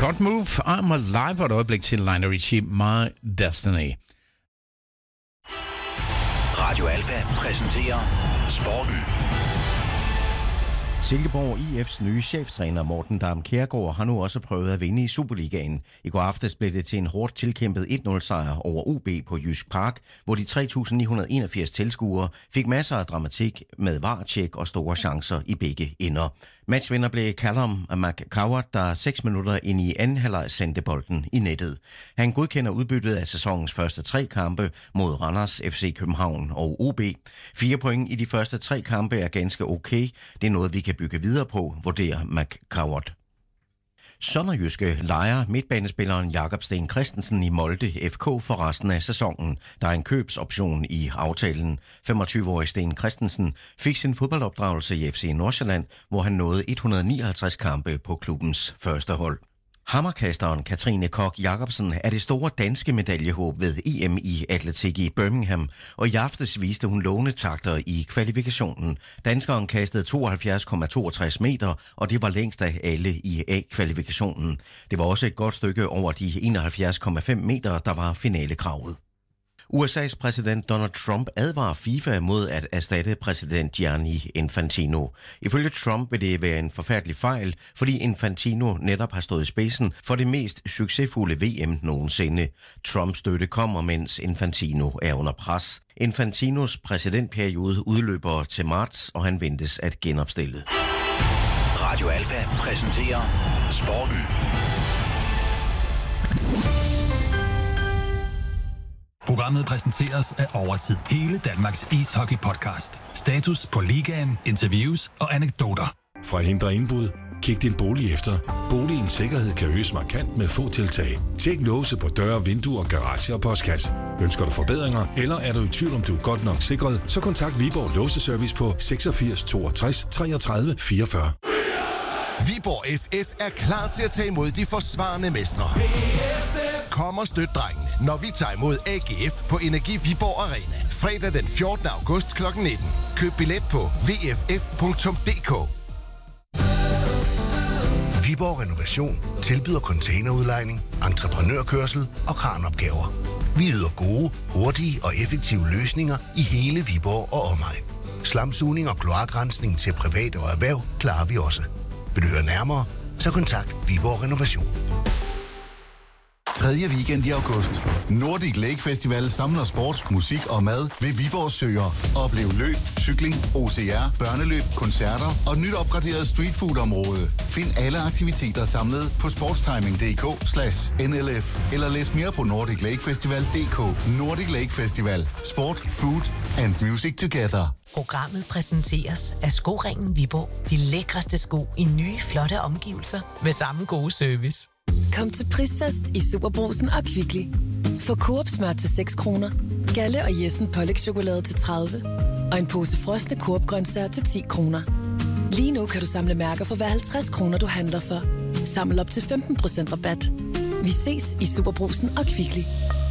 Godt move, I'm alive, og et øjeblik til Lionel Richie, My Destiny. Radio Alfa præsenterer Sporten. Silkeborg IF's nye cheftræner Morten Dam Kjærgaard har nu også prøvet at vinde i Superligaen. I går aftes blev det til en hårdt tilkæmpet 1-0-sejr over OB på Jysk Park, hvor de 3.981 tilskuere fik masser af dramatik med VAR-tjek og store chancer i begge ender. Matchvinder blev Callum McCoward, der 6 minutter ind i anden halvleg sendte bolden i nettet. Han godkender udbyttet af sæsonens første 3 kampe mod Randers, FC København og OB. 4 point i de første 3 kampe er ganske okay. Det er noget, vi kan bygge videre på, vurderer McCoward. Sønderjyske lejer midtbanespilleren Jakob Sten Christensen i Molde FK for resten af sæsonen. Der er en købsoption i aftalen. 25-årige Sten Christensen fik sin fodboldopdragelse i FC Nordsjælland, hvor han nåede 159 kampe på klubbens første hold. Hammerkasteren Katrine Koch Jacobsen er det store danske medaljehåb ved EM i atletik i Birmingham, og i aftes viste hun lovende takter i kvalifikationen. Danskeren kastede 72,62 meter, og det var længst af alle i A-kvalifikationen. Det var også et godt stykke over de 71,5 meter, der var finalekravet. USA's præsident Donald Trump advarer FIFA mod at erstatte præsident Gianni Infantino. Ifølge Trump vil det være en forfærdelig fejl, fordi Infantino netop har stået i spidsen for det mest succesfulde VM nogensinde. Trumps støtte kommer, mens Infantino er under pres. Infantinos præsidentperiode udløber til marts, og han ventes at genopstille. Radio Alfa præsenterer Sporten. Programmet præsenteres af Overtid. Hele Danmarks ishockey-podcast. Status på ligaen, interviews og anekdoter. Fra at hindre indbrud, kig din bolig efter. Boligens sikkerhed kan øges markant med få tiltag. Tjek låse på døre, vinduer, garage og postkasse. Ønsker du forbedringer, eller er du i tvivl om du er godt nok sikret, så kontakt Viborg Låseservice på 86 62 33 44. Viborg FF er klar til at tage imod de forsvarende mestre. Kom og støt drengene, når vi tager imod AGF på Energi Viborg Arena. Fredag den 14. august kl. 19. Køb billet på vff.dk. Viborg Renovation tilbyder containerudlejning, entreprenørkørsel og kranopgaver. Vi yder gode, hurtige og effektive løsninger i hele Viborg og omegn. Slamsugning og kloakrensning til private og erhverv klarer vi også. Vil du høre nærmere, så kontakt Viborg Renovation. 3. weekend i august. Nordic Lake Festival samler sport, musik og mad ved Viborg Søer. Oplev løb, cykling, OCR, børneløb, koncerter og nyt opgraderet streetfood-område. Find alle aktiviteter samlet på sportstiming.dk/NLF eller læs mere på nordiclakefestival.dk. Nordic Lake Festival. Sport, food and music together. Programmet præsenteres af Skoringen Viborg. De lækreste sko i nye, flotte omgivelser med samme gode service. Kom til Prisfest i Superbrugsen og Kvickly. Få Coop smør til 6 kroner, Galle og Jessen pålægschokolade til 30 og en pose frosne Coop grøntsager til 10 kroner. Lige nu kan du samle mærker for hver 50 kroner, du handler for. Samle op til 15% rabat. Vi ses i Superbrugsen og Kvickly.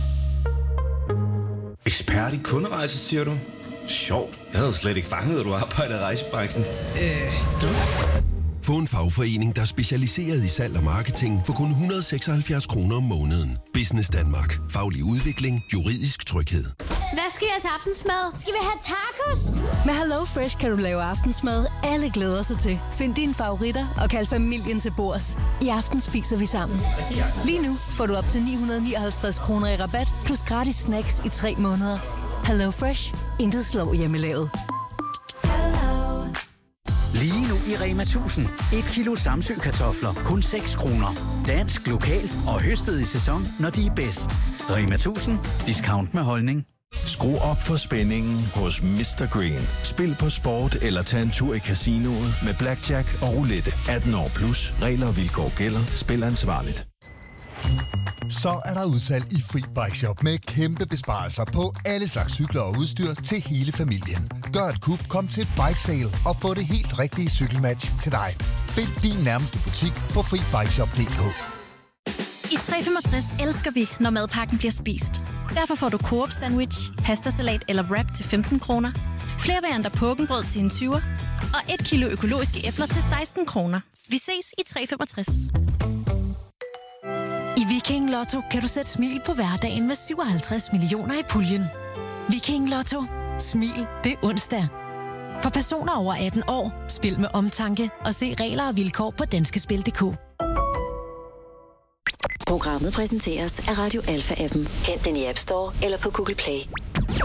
Ekspert i kunderejse, siger du? Sjovt. Jeg havde slet ikke fanget, at du arbejder i rejsebranchen. Få en fagforening, der er specialiseret i salg og marketing for kun 176 kroner om måneden. Business Danmark. Faglig udvikling. Juridisk tryghed. Hvad skal jeg til aftensmad? Skal vi have tacos? Med Hello Fresh kan du lave aftensmad, alle glæder sig til. Find dine favoritter og kald familien til bords. I aften spiser vi sammen. Lige nu får du op til 959 kroner i rabat, plus gratis snacks i 3 måneder. Hello Fresh. Intet slår hjemmelavet. Lige nu i Rema 1000. 1 kilo Samsø-kartofler. Kun 6 kroner. Dansk, lokalt og høstet i sæson, når de er bedst. Rema 1000. Discount med holdning. Skru op for spændingen hos Mr. Green. Spil på sport eller tag en tur i casinoet med blackjack og roulette. 18 år plus. Regler og vilkår gælder. Spil ansvarligt. Så er der udsalg i Fri Bike Shop med kæmpe besparelser på alle slags cykler og udstyr til hele familien. Gør et kup, kom til Bike Sale og få det helt rigtige cykelmatch til dig. Find din nærmeste butik på FriBikeShop.dk. I 365 elsker vi, når madpakken bliver spist. Derfor får du Coop sandwich, pastasalat eller wrap til 15 kroner, flere varianter pukkenbrød til en 20'er og 1 kilo økologiske æbler til 16 kroner. Vi ses i 365. Viking Lotto kan du sætte smil på hverdagen med 57 millioner i puljen. Viking Lotto. Smil, det er onsdag. For personer over 18 år, spil med omtanke og se regler og vilkår på danskespil.dk. Programmet præsenteres af Radio Alpha-appen. Hent den i App Store eller på Google Play.